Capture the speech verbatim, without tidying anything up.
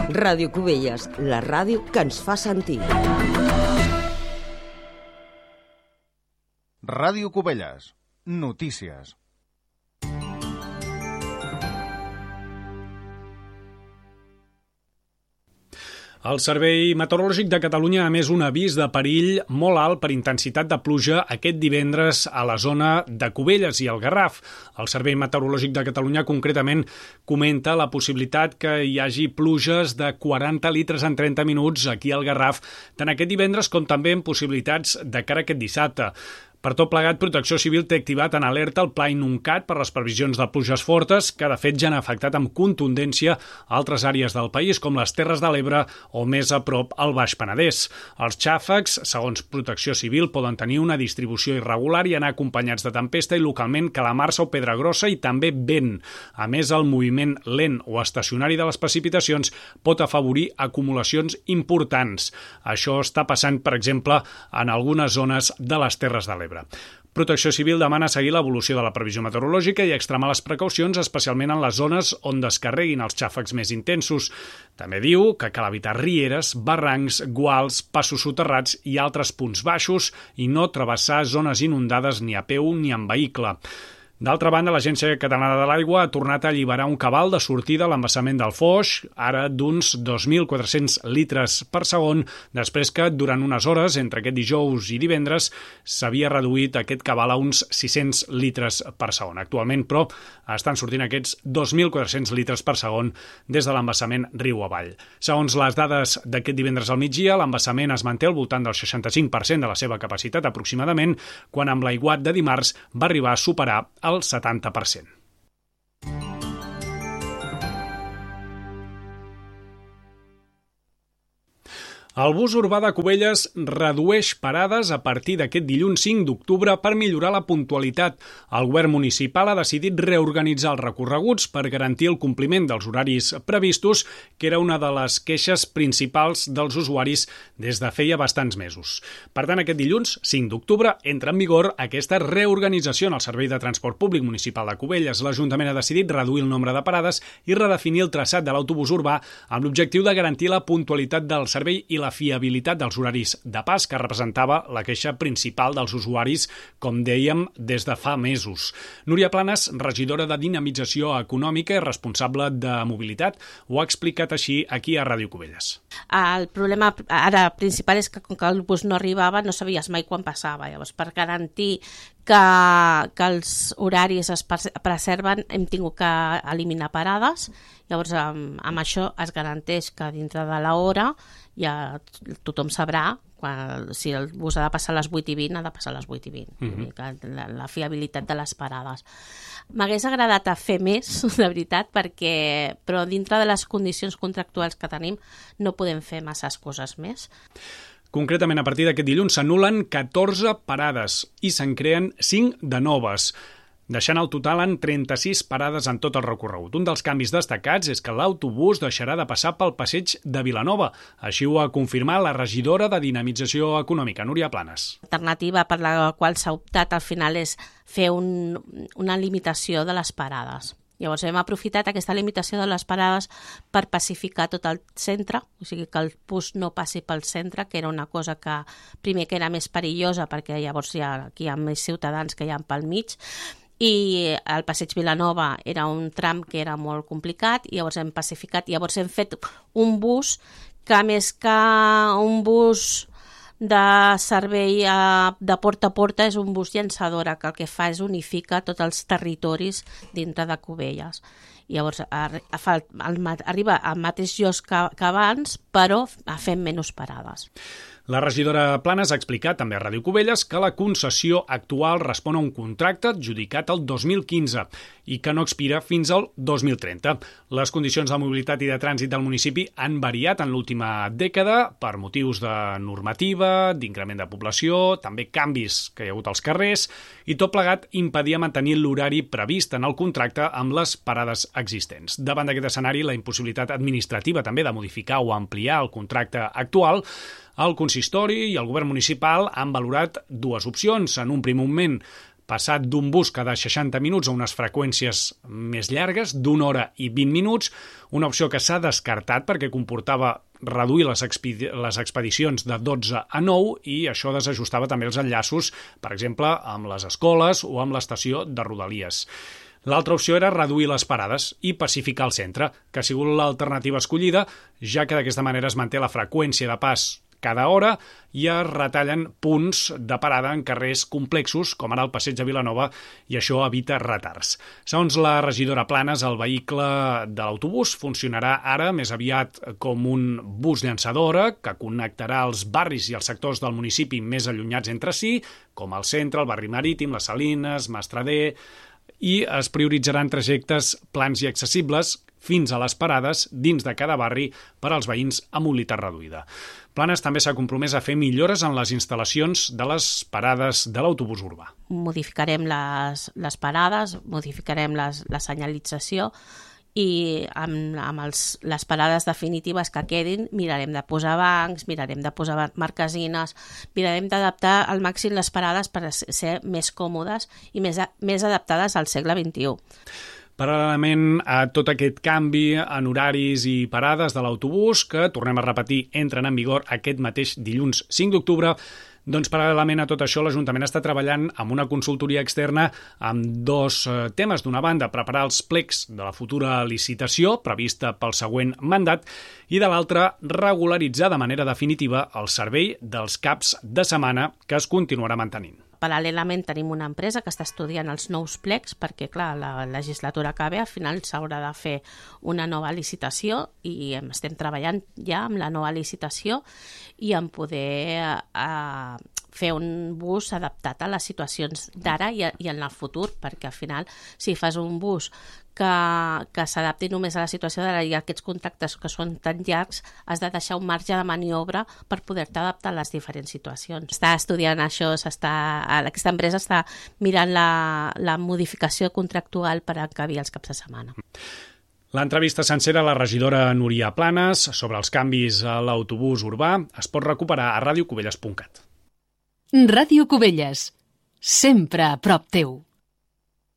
Ràdio Cubelles, la ràdio que ens fa sentir. Ràdio Cubelles, notícies. El Servei Meteorològic de Catalunya ha emès un avís de perill molt alt per intensitat de pluja aquest divendres a la zona de Cubelles i el Garraf. El Servei Meteorològic de Catalunya concretament comenta la possibilitat que hi hagi pluges de quaranta litres en trenta minuts aquí al Garraf, tant aquest divendres com també en possibilitats de cara a aquest dissabte. Per tot plegat, Protecció Civil té activat en alerta el Pla Inuncat per les previsions de pluges fortes, que de fet ja han afectat amb contundència altres àrees del país, com les Terres de l'Ebre o més a prop el Baix Penedès. Els xàfecs, segons Protecció Civil, poden tenir una distribució irregular i anar acompanyats de tempesta i localment calamarsa o pedra grossa i també vent. A més, el moviment lent o estacionari de les precipitacions pot afavorir acumulacions importants. Això està passant, per exemple, en algunes zones de les Terres de l'Ebre. Protecció Civil demana seguir l'evolució de la previsió meteorològica i extremar les precaucions, especialment en les zones on descarreguin els xàfecs més intensos. També diu que cal evitar rieres, barrancs, guals, passos soterrats i altres punts baixos i no travessar zones inundades ni a peu ni en vehicle. D'altra banda, l'Agència Catalana de l'Aigua ha tornat a alliberar un cabal de sortida a l'embassament del Foix, ara d'uns dos mil quatre-cents litres per segon, després que durant unes hores, entre aquest dijous i divendres, s'havia reduït aquest cabal a uns sis-cents litres per segon. Actualment, però, estan sortint aquests dos mil quatre-cents litres per segon des de l'embassament riu avall. Segons les dades d'aquest divendres al migdia, l'embassament es manté al voltant del seixanta-cinc per cent de la seva capacitat aproximadament, quan amb l'aiguat de dimarts va arribar a superar el setanta per cent. El bus urbà de Cubelles redueix parades a partir d'aquest dilluns cinc d'octubre per millorar la puntualitat. El govern municipal ha decidit reorganitzar els recorreguts per garantir el compliment dels horaris previstos, que era una de les queixes principals dels usuaris des de feia bastants mesos. Per tant, aquest dilluns cinc d'octubre entra en vigor aquesta reorganització en el Servei de Transport Públic Municipal de Cubelles. L'Ajuntament ha decidit reduir el nombre de parades i redefinir el traçat de l'autobús urbà amb l'objectiu de garantir la puntualitat del servei i la fiabilitat dels horaris de pas, que representava la queixa principal dels usuaris, com dèiem, des de fa mesos. Núria Planes, regidora de Dinamització Econòmica i responsable de mobilitat, ho ha explicat així aquí a Ràdio Cubelles. El problema ara principal és que com que el bus no arribava no sabies mai quan passava. Llavors, per garantir que, que els horaris es preserven hem tingut que eliminar parades. Llavors, amb, amb això es garanteix que dintre de l'hora ja tothom sabrà quan, si el bus ha de passar a les vuit i vint, ha de passar a les vuit i vint. Mm-hmm. la, la fiabilitat de les parades. M'hagués agradat a fer més, de veritat, perquè, però dintre de les condicions contractuals que tenim no podem fer masses coses més. Concretament, a partir d'aquest dilluns s'anulen catorze parades i se'n creen cinc de noves, deixant el total en trenta-sis parades en tot el recorregut. Un dels canvis destacats és que l'autobús deixarà de passar pel passeig de Vilanova. Així ho ha confirmat la regidora de Dinamització Econòmica, Núria Planes. L'alternativa per la qual s'ha optat al final és fer un, una limitació de les parades. Llavors hem aprofitat aquesta limitació de les parades per pacificar tot el centre, o sigui que el bus no passi pel centre, que era una cosa que primer que era més perillosa perquè llavors hi ha, aquí hi ha més ciutadans que hi ha pel mig, i el passeig Vilanova era un tram que era molt complicat i llavors hem pacificat, i llavors hem fet un bus que més que un bus de servei de porta a porta és un bus llançadora que el que fa és unificar tots els territoris dintre de Cubelles. I llavors arriba al mateix lloc que, que abans, però fent menys parades. La regidora Planes ha explicat també a Ràdio Cubelles que la concessió actual respon a un contracte adjudicat el dos mil quinze i que no expira fins al dos mil trenta. Les condicions de mobilitat i de trànsit del municipi han variat en l'última dècada per motius de normativa, d'increment de població, també canvis que hi ha hagut als carrers, i tot plegat impedia mantenir l'horari previst en el contracte amb les parades existents. Davant d'aquest escenari, la impossibilitat administrativa també de modificar o ampliar el contracte actual, el consistori i el govern municipal han valorat dues opcions. En un primer moment, passat d'un bus cada seixanta minuts a unes freqüències més llargues, d'una hora i vint minuts, una opció que s'ha descartat perquè comportava reduir les, expedi les expedicions de dotze a nou i això desajustava també els enllaços, per exemple, amb les escoles o amb l'estació de Rodalies. L'altra opció era reduir les parades i pacificar el centre, que ha sigut l'alternativa escollida, ja que d'aquesta manera es manté la freqüència de pas cada hora i es retallen punts de parada en carrers complexos, com ara el Passeig de Vilanova, i això evita retards. Segons la regidora Planes, el vehicle de l'autobús funcionarà ara més aviat com un bus llançadora que connectarà els barris i els sectors del municipi més allunyats entre si, com el centre, el barri marítim, les Salines, Mastrader, i es prioritzaran trajectes plans i accessibles fins a les parades dins de cada barri per als veïns amb mobilitat reduïda. Planes també s'ha compromès a fer millores en les instal·lacions de les parades de l'autobús urbà. Modificarem les, les parades, modificarem les, la senyalització i amb, amb els, les parades definitives que quedin mirarem de posar bancs, mirarem de posar marquesines, mirarem d'adaptar al màxim les parades per ser més còmodes i més, més adaptades al segle vint-i-u. Paral·lelament a tot aquest canvi en horaris i parades de l'autobús, que, tornem a repetir, entren en vigor aquest mateix dilluns cinc d'octubre, doncs paral·lelament a tot això l'Ajuntament està treballant amb una consultoria externa amb dos temes. D'una banda, preparar els plecs de la futura licitació prevista pel següent mandat i de l'altra, regularitzar de manera definitiva el servei dels caps de setmana que es continuarà mantenint. Paral·lelament tenim una empresa que està estudiant els nous plecs perquè, clar, la legislatura acaba, al final s'haurà de fer una nova licitació i estem treballant ja amb la nova licitació i en poder eh, fer un bus adaptat a les situacions d'ara i, i en el futur, perquè al final si fas un bus que, que s'adapti només a la situació d'ara i aquests contractes que són tan llargs, has de deixar un marge de maniobra per poder-te adaptar a les diferents situacions. Està estudiant això, s'està, aquesta empresa està mirant la, la modificació contractual per encabir els caps de setmana. L'entrevista sencera a la regidora Núria Planes sobre els canvis a l'autobús urbà es pot recuperar a radiocubelles punt cat. Ràdio Cubelles, sempre a prop teu.